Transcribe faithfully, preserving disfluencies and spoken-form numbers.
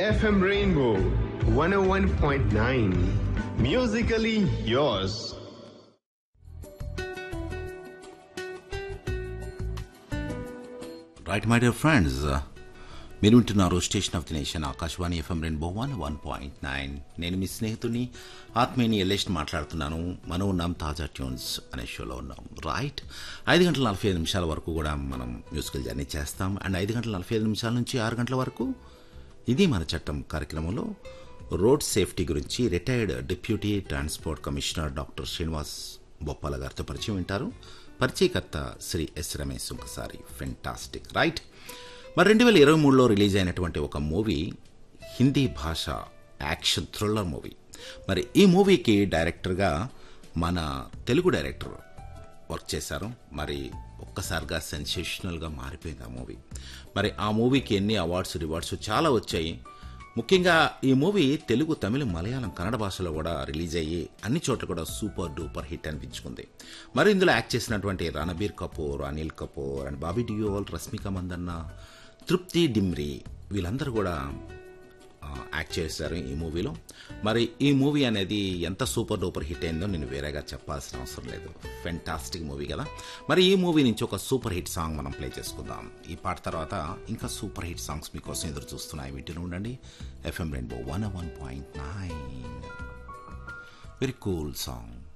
F M Rainbow one oh one point nine. Musically yours. Right my dear friends, మీరు వింటున్నారు station of the nation Akashvani FM rainbow one one point nine. నేను మీ స్నేహితుని ఆత్మీయని ఎల్లేష్ మాట్లాడుతున్నాను. మనం ఉన్నాం తాజా ట్యూన్స్ అనే షోలో ఉన్నాం. రైట్, ఐదు గంటల నలభై ఐదు నిమిషాల వరకు కూడా మనం మ్యూజికల్ జర్నీ చేస్తాం. అండ్ ఐదు గంటల నలభై ఐదు నిమిషాల నుంచి ఆరు గంటల వరకు ఇది మన చట్టం కార్యక్రమంలో రోడ్ సేఫ్టీ గురించి retired deputy transport commissioner doctor Srinivas Boppala గారితో పరిచయం వింటారు. పరిచయకర్త శ్రీ ఎస్ రమేష్ ఒకసారి. ఫెంటాస్టిక్. రైట్, మరి రెండు వేల ఇరవై మూడులో రిలీజ్ అయినటువంటి ఒక మూవీ, హిందీ భాష యాక్షన్ థ్రిల్లర్ మూవీ. మరి ఈ మూవీకి డైరెక్టర్గా మన తెలుగు డైరెక్టర్ వర్క్ చేశారు. మరి ఒక్కసారిగా సెన్సేషనల్గా మారిపోయింది ఆ మూవీ. మరి ఆ మూవీకి ఎన్ని అవార్డ్స్ రివార్డ్స్ చాలా వచ్చాయి. ముఖ్యంగా ఈ మూవీ తెలుగు, తమిళ, మలయాళం, కన్నడ భాషలో కూడా రిలీజ్ అయ్యి అన్ని చోట్ల కూడా సూపర్ డూపర్ హిట్ అనిపించుకుంది. మరి ఇందులో యాక్ట్ చేసినటువంటి రణబీర్ కపూర్, అనిల్ కపూర్ అండ్ బాబీ డియోల్, రష్మిక మందన్న, తృప్తి డిమ్రీ వీళ్ళందరూ కూడా యాక్ట్ చేశారు ఈ మూవీలో. మరి ఈ మూవీ అనేది ఎంత సూపర్ డూపర్ హిట్ అయిందో నేను వేరేగా చెప్పాల్సిన అవసరం లేదు. ఫెంటాస్టిక్ మూవీ కదా. మరి ఈ మూవీ నుంచి ఒక సూపర్ హిట్ సాంగ్ మనం ప్లే చేసుకుందాం. ఈ పాట తర్వాత ఇంకా సూపర్ హిట్ సాంగ్స్ మీకోసం ఎదురు చూస్తున్నాయి. వీటిని ఉండండి. FM rainbow one one point nine. Very cool song.